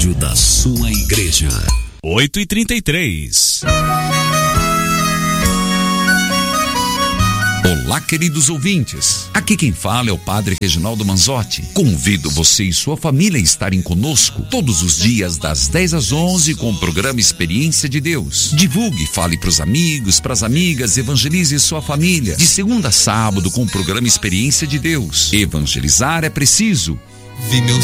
rádio da sua igreja. 8h33. Olá, queridos ouvintes. Aqui quem fala é o Padre Reginaldo Manzotti. Convido você e sua família a estarem conosco todos os dias das 10 às 11 com o programa Experiência de Deus. Divulgue, fale para os amigos, para as amigas, evangelize sua família. De segunda a sábado com o programa Experiência de Deus. Evangelizar é preciso. Vi meus